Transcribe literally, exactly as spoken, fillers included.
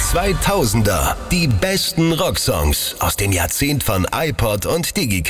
zweitausender. Die besten Rocksongs aus dem Jahrzehnt von iPod und Digicam.